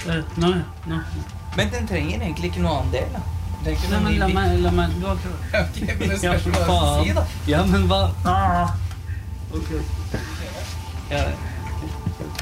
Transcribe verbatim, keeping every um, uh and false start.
Uh, nå, ja. Nå. Men den trenger egentlig ikke noe annen del, da. Det er ikke Nei, noe men la ny meg, la meg, du har klart. Ok, men det Ja, spørs hva faen. du si, da. Ja, men hva? Ah. Ok. Ja,